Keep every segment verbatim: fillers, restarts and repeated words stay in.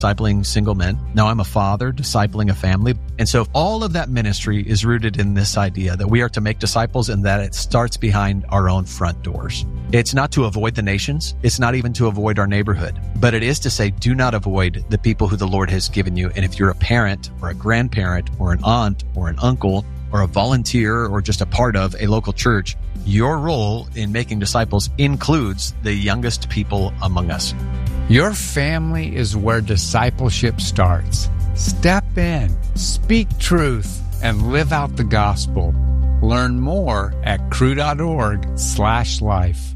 discipling single men. Now I'm a father, discipling a family. And so all of that ministry is rooted in this idea that we are to make disciples and that it starts behind our own front doors. It's not to avoid the nations. It's not even to avoid our neighborhood, but it is to say, do not avoid the people who the Lord has given you. And if you're a parent or a grandparent or an aunt or an uncle or a volunteer or just a part of a local church, your role in making disciples includes the youngest people among us. Your family is where discipleship starts. Step in, speak truth, and live out the gospel. Learn more at cru.org slash life.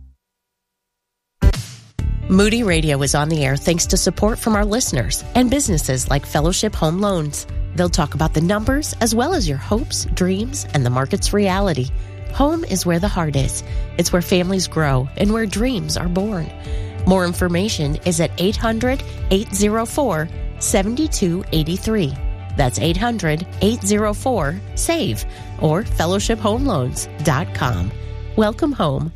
Moody Radio is on the air thanks to support from our listeners and businesses like Fellowship Home Loans. They'll talk about the numbers as well as your hopes, dreams, and the market's reality. Home is where the heart is. It's where families grow and where dreams are born. More information is at eight hundred, eight oh four, seven two eight three. That's eight hundred, eight oh four, SAVE or fellowship home loans dot com. Welcome home.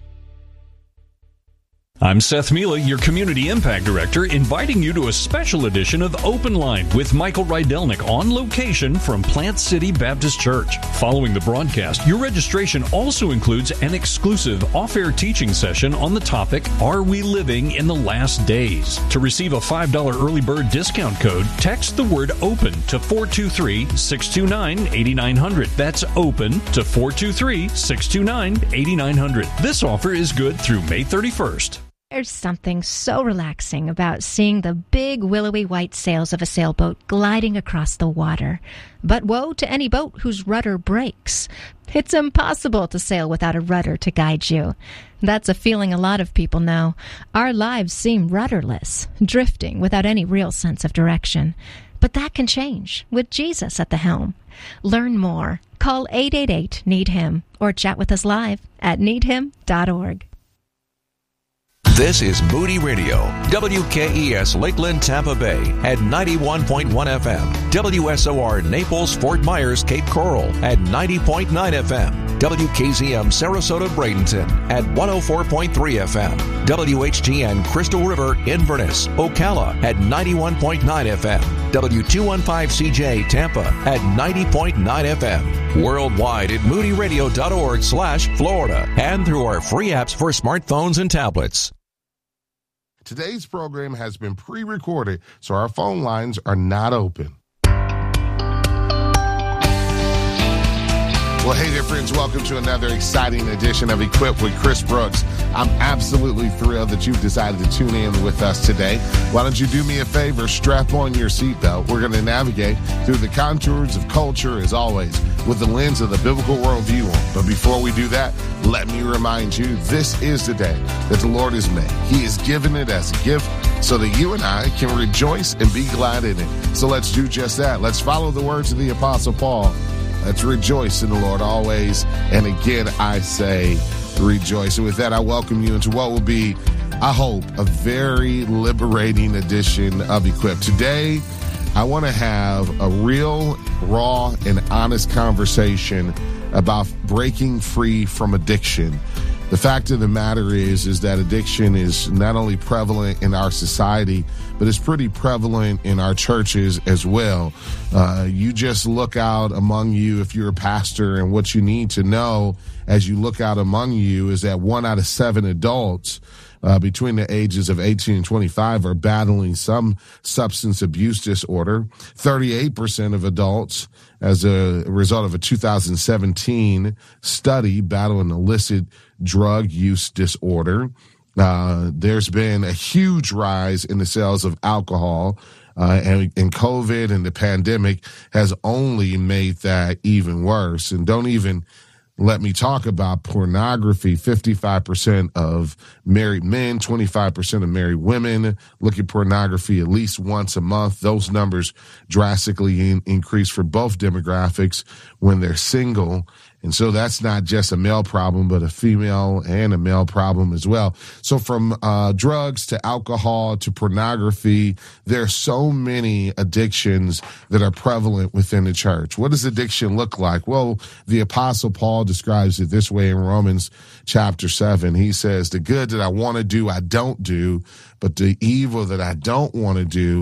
I'm Seth Mila, your Community Impact Director, inviting you to a special edition of Open Line with Michael Rydelnik on location from Plant City Baptist Church. Following the broadcast, your registration also includes an exclusive off-air teaching session on the topic, Are We Living in the Last Days? To receive a five dollars early bird discount code, text the word OPEN to four two three, six two nine, eight nine zero zero. That's OPEN to four two three, six two nine, eight nine zero zero. This offer is good through May thirty-first. There's something so relaxing about seeing the big willowy white sails of a sailboat gliding across the water. But woe to any boat whose rudder breaks. It's impossible to sail without a rudder to guide you. That's a feeling a lot of people know. Our lives seem rudderless, drifting without any real sense of direction. But that can change with Jesus at the helm. Learn more. Call eight eight eight, need him or chat with us live at need him dot org. This is Moody Radio, W K E S Lakeland, Tampa Bay at ninety-one point one F M, W S O R Naples, Fort Myers, Cape Coral at ninety point nine F M, W K Z M Sarasota, Bradenton at one oh four point three F M, W H T N Crystal River, Inverness, Ocala at ninety-one point nine F M, W two fifteen C J Tampa at ninety point nine F M, worldwide at moody radio dot org slash Florida and through our free apps for smartphones and tablets. Today's program has been pre-recorded, so our phone lines are not open. Well, hey there, friends. Welcome to another exciting edition of Equipped with Chris Brooks. I'm absolutely thrilled that you've decided to tune in with us today. Why don't you do me a favor? Strap on your seatbelt. We're going to navigate through the contours of culture, as always, with the lens of the biblical worldview on. But before we do that, let me remind you, this is the day that the Lord has made. He has given it as a gift so that you and I can rejoice and be glad in it. So let's do just that. Let's follow the words of the Apostle Paul. Let's rejoice in the Lord always. And again, I say rejoice. And with that, I welcome you into what will be, I hope, a very liberating edition of Equipped. Today, I want to have a real, raw, and honest conversation about breaking free from addiction. The fact of the matter is, is that addiction is not only prevalent in our society, but it's pretty prevalent in our churches as well. Uh, you just look out among you if you're a pastor, and what you need to know as you look out among you is that one out of seven adults Uh, between the ages of eighteen and twenty-five are battling some substance abuse disorder. thirty-eight percent of adults, as a result of a two thousand seventeen study, battle an illicit drug use disorder. Uh, there's been a huge rise in the sales of alcohol, uh, and, and COVID and the pandemic has only made that even worse. And don't even let me talk about pornography. fifty-five percent of married men, twenty-five percent of married women look at pornography at least once a month. Those numbers drastically in, increase for both demographics when they're single. And so that's not just a male problem, but a female and a male problem as well. So from uh, drugs to alcohol to pornography, there are so many addictions that are prevalent within the church. What does addiction look like? Well, the Apostle Paul describes it this way in Romans chapter seven. He says, the good that I want to do, I don't do, but the evil that I don't want to do,